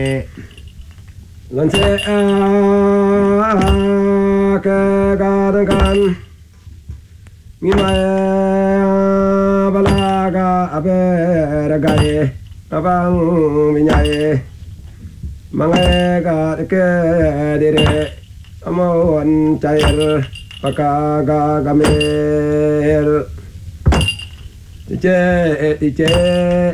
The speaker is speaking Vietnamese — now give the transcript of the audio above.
lần sẽ cái gan gan mi mai balaga abe gai abang minyai mangai ga ke dire amon cair pakaga gamer tice